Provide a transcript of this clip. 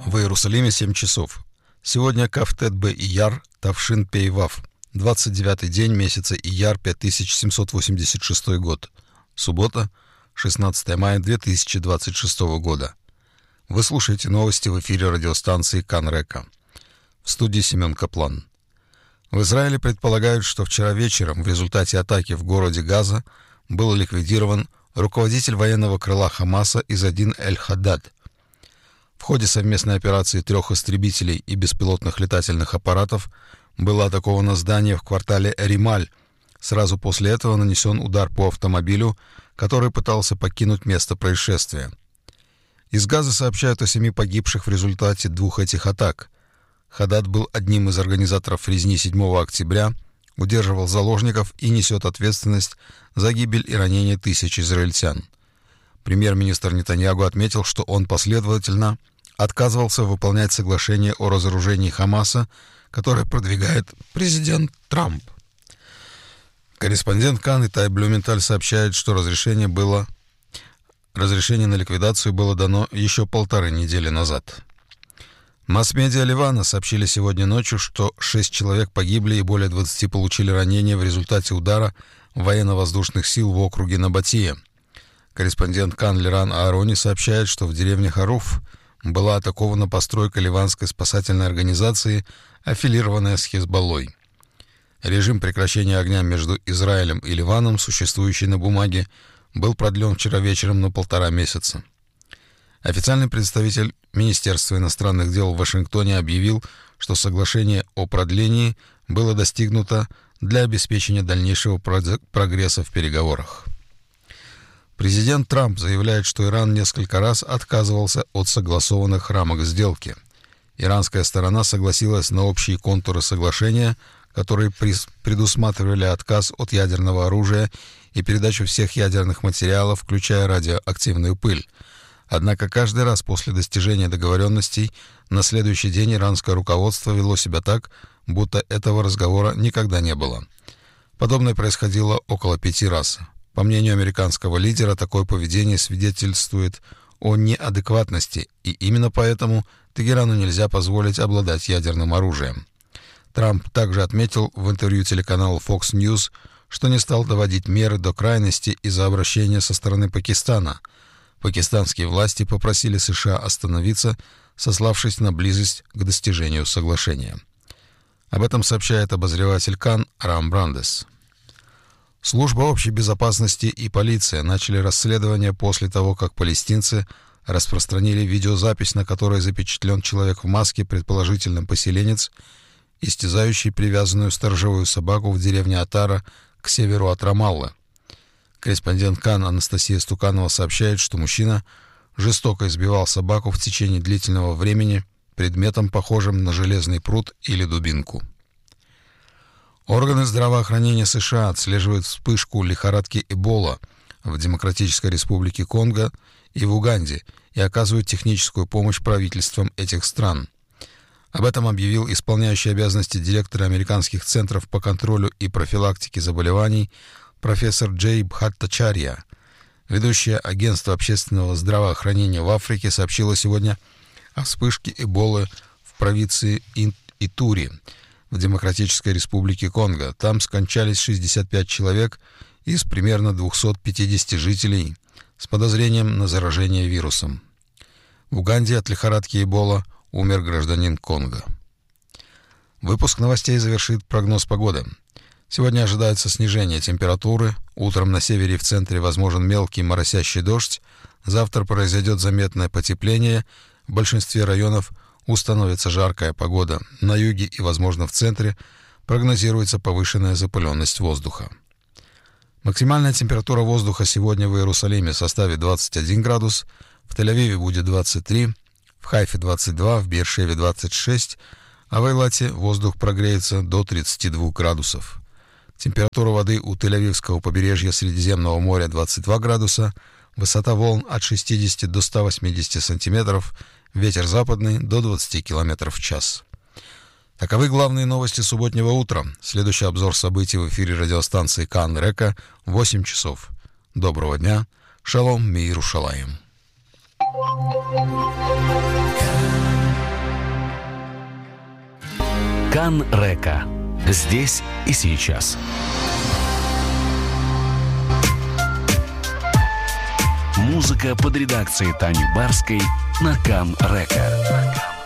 В Иерусалиме 7 часов. Сегодня Кафтет Б Ияр Тавшин Пей Вав. 29-й день месяца Ияр 5786 год. Суббота, 16 мая 2026 года. Вы слушаете новости в эфире радиостанции Кан-Река. В студии Семен Каплан. В Израиле предполагают, что вчера вечером в результате атаки в городе Газа был ликвидирован руководитель военного крыла Хамаса Иззадин Эль-Хаддад. В ходе совместной операции 3 истребителей и беспилотных летательных аппаратов было атаковано здание в квартале Рималь. Сразу после этого нанесен удар по автомобилю, который пытался покинуть место происшествия. Из Газа сообщают о 7 погибших в результате 2 этих атак. Хаддад был одним из организаторов резни 7 октября, удерживал заложников и несет ответственность за гибель и ранение тысяч израильтян. Премьер-министр Нетаньяху отметил, что он последовательно отказывался выполнять соглашение о разоружении Хамаса, которое продвигает президент Трамп. Корреспондент Кан Итай Блюменталь сообщает, что разрешение на ликвидацию было дано еще 1,5 недели назад. Масс-медиа Ливана сообщили сегодня ночью, что 6 человек погибли и более 20 получили ранения в результате удара военно-воздушных сил в округе Набатия. Корреспондент Кан Лиран Аарони сообщает, что в деревне Харуф была атакована постройка ливанской спасательной организации, аффилированная с Хезболлой. Режим прекращения огня между Израилем и Ливаном, существующий на бумаге, был продлен вчера вечером на 1,5 месяца. Официальный представитель Министерства иностранных дел в Вашингтоне объявил, что соглашение о продлении было достигнуто для обеспечения дальнейшего прогресса в переговорах. Президент Трамп заявляет, что Иран несколько раз отказывался от согласованных рамок сделки. Иранская сторона согласилась на общие контуры соглашения, которые предусматривали отказ от ядерного оружия и передачу всех ядерных материалов, включая радиоактивную пыль. Однако каждый раз после достижения договоренностей на следующий день иранское руководство вело себя так, будто этого разговора никогда не было. Подобное происходило около 5 раз. По мнению американского лидера, такое поведение свидетельствует о неадекватности, и именно поэтому Тегерану нельзя позволить обладать ядерным оружием. Трамп также отметил в интервью телеканалу Fox News, что не стал доводить меры до крайности из-за обращения со стороны Пакистана. Пакистанские власти попросили США остановиться, сославшись на близость к достижению соглашения. Об этом сообщает обозреватель Кан Рам Брандес. Служба общей безопасности и полиция начали расследование после того, как палестинцы распространили видеозапись, на которой запечатлен человек в маске, предположительно поселенец, истязающий привязанную сторожевую собаку в деревне Атара к северу от Рамаллы. Корреспондент Кан Анастасия Стуканова сообщает, что мужчина жестоко избивал собаку в течение длительного времени предметом, похожим на железный прут или дубинку. Органы здравоохранения США отслеживают вспышку лихорадки Эбола в Демократической Республике Конго и в Уганде и оказывают техническую помощь правительствам этих стран. Об этом объявил исполняющий обязанности директора американских центров по контролю и профилактике заболеваний профессор Джей Бхаттачарья. Ведущее агентство общественного здравоохранения в Африке сообщило сегодня о вспышке Эболы в провинции Итури в Демократической Республике Конго. Там скончались 65 человек из примерно 250 жителей с подозрением на заражение вирусом. В Уганде от лихорадки Эбола умер гражданин Конго. Выпуск новостей завершит прогноз погоды. Сегодня ожидается снижение температуры. Утром на севере и в центре возможен мелкий моросящий дождь. Завтра произойдет заметное потепление. В большинстве районов установится жаркая погода. На юге и, возможно, в центре прогнозируется повышенная запыленность воздуха. Максимальная температура воздуха сегодня в Иерусалиме составит 21 градус, в Тель-Авиве будет 23, в Хайфе 22, в Беэр-Шеве 26, а в Эйлате воздух прогреется до 32 градусов. Температура воды у Тель-Авивского побережья Средиземного моря 22 градуса, высота волн от 60 до 180 сантиметров, ветер западный до 20 км в час. Таковы главные новости субботнего утра. Следующий обзор событий в эфире радиостанции Кан-Река в 8 часов. Доброго дня. Шалом, мир Иерушалаим. Кан-Река. Здесь и сейчас. Музыка под редакцией Тани Барской на Кан-Река.